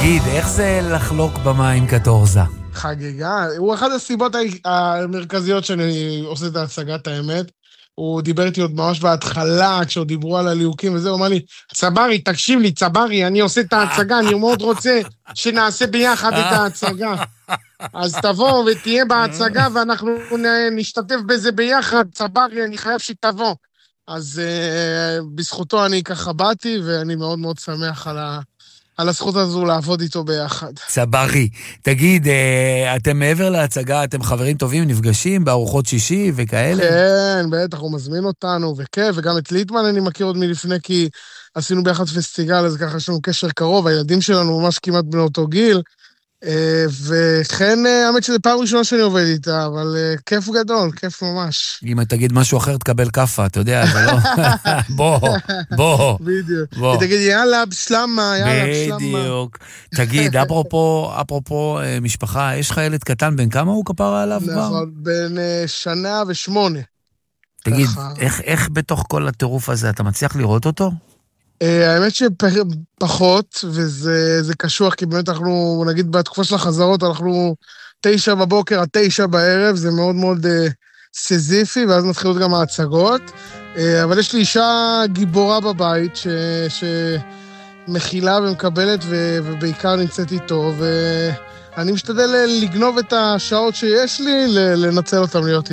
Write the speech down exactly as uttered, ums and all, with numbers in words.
תגיד, איך זה לחלוק במים קטורזה? חגיגה, הוא אחד הסיבות המרכזיות שאני עושה את ההצגת האמת. הוא דיבר איתי עוד ממש בהתחלה, כשעוד דיברו על הליהוקים וזה, הוא אמר לי, צברי, תקשיב לי, צברי, אני עושה את ההצגה, אני מאוד רוצה שנעשה ביחד את ההצגה. אז תבוא ותהיה בהצגה, ואנחנו נשתתף בזה ביחד, צברי, אני חייב שתבוא. אז uh, בזכותו אני ככה באתי, ואני מאוד מאוד שמח על ה... על הזכות הזו לעבוד איתו ביחד. צברי, תגיד, אתם מעבר להצגה, אתם חברים טובים, נפגשים בארוחות שישי וכאלה? כן, בטח, הוא מזמין אותנו, וכיף, וגם את ליטמן אני מכיר עוד מלפני, כי עשינו ביחד פסטיגל, אז ככה יש לנו קשר קרוב, הילדים שלנו ממש כמעט בני אותו גיל, וכן, האמת שזה פעם ראשונה שאני עובד איתה, אבל כיף גדול, כיף ממש. אם אתה תגיד משהו אחר, תקבל קפה, אתה יודע, זה לא... בוא, בוא. בדיוק. תגיד, יאללה, בשלמה, יאללה, בשלמה. בדיוק. תגיד, אפרופו, אפרופו משפחה, יש לך ילד קטן, בין כמה הוא כפרה עליו כבר? נכון, בין שנה ושמונה. תגיד, איך בתוך כל הטירוף הזה, אתה מצליח לראות אותו? האמת שפחות, וזה קשוח, כי באמת אנחנו, נגיד בתקופה של החזרות, אנחנו תשע בבוקר עד תשע בערב, זה מאוד מאוד סזיפי, ואז מתחילות גם ההצגות. אבל יש לי אישה גיבורה בבית, שמכילה ומקבלת, ובעיקר נמצאת איתו, ואני משתדל לגנוב את השעות שיש לי, לנצל אותם להיות איתו.